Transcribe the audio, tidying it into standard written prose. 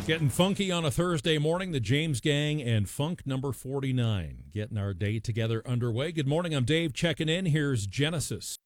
Getting funky on a Thursday morning, the James Gang and Funk number 49. Getting our day together underway. Good morning, I'm Dave checking in. Here's Genesis.